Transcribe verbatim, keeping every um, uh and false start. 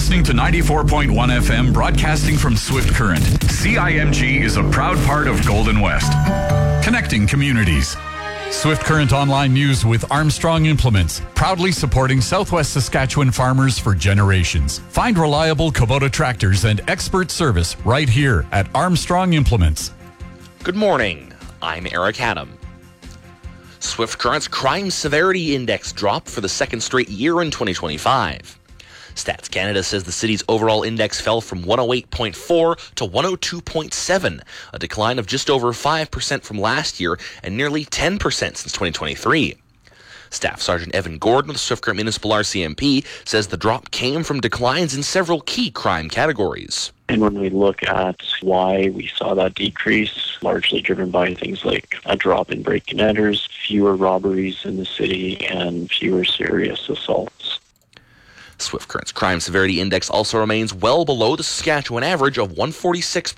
listening to ninety-four point one F M, broadcasting from Swift Current. C I M G is a proud part of Golden West, connecting communities. Swift Current Online News with Armstrong Implements, proudly supporting Southwest Saskatchewan farmers for generations. Find reliable Kubota tractors and expert service right here at Armstrong Implements. Good morning. I'm Eric Adam. Swift Current's Crime Severity Index dropped for the second straight year in twenty twenty-five. Stats Canada says the city's overall index fell from one oh eight point four to one oh two point seven, a decline of just over five percent from last year and nearly ten percent since twenty twenty-three. Staff Sergeant Evan Gordon of the Swift Current Municipal R C M P says the drop came from declines in several key crime categories. And when we look at why we saw that decrease, largely driven by things like a drop in break-and enters, fewer robberies in the city, and fewer serious assaults. Swift Current's Crime Severity Index also remains well below the Saskatchewan average of one forty-six